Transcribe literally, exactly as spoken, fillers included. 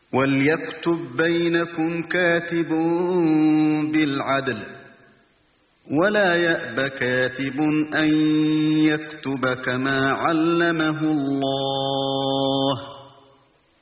وَلْيَكْتُب بَّيْنَكُمْ كَاتِبٌ بِالْعَدْلِ وَلَا يَأْبَ كَاتِبٌ أَن يَكْتُبَ كَمَا عَلَّمَهُ اللَّهُ